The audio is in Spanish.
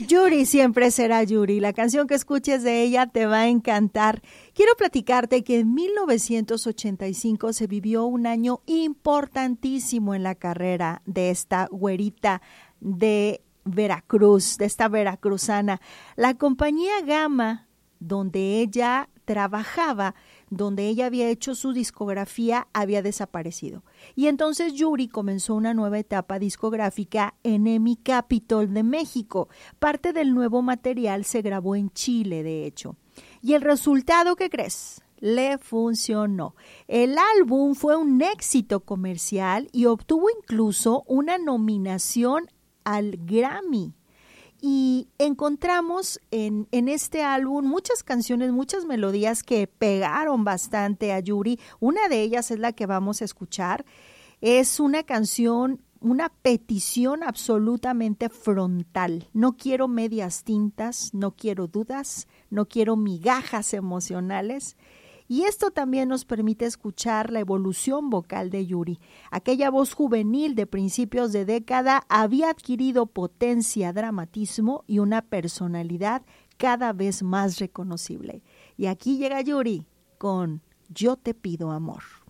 Yuri siempre será Yuri. La canción que escuches de ella te va a encantar. Quiero platicarte que en 1985 se vivió un año importantísimo en la carrera de esta güerita de Veracruz, de esta veracruzana. La compañía Gama, donde ella trabajaba, donde ella había hecho su discografía, había desaparecido. Y entonces Yuri comenzó una nueva etapa discográfica en EMI Capitol de México. Parte del nuevo material se grabó en Chile, de hecho. Y el resultado, ¿qué crees? Le funcionó. El álbum fue un éxito comercial y obtuvo incluso una nominación al Grammy. Y encontramos en este álbum muchas canciones, muchas melodías que pegaron bastante a Yuri. Una de ellas es la que vamos a escuchar. Es una canción, una petición absolutamente frontal. No quiero medias tintas, no quiero dudas, no quiero migajas emocionales. Y esto también nos permite escuchar la evolución vocal de Yuri. Aquella voz juvenil de principios de década había adquirido potencia, dramatismo y una personalidad cada vez más reconocible. Y aquí llega Yuri con Yo te pido amor.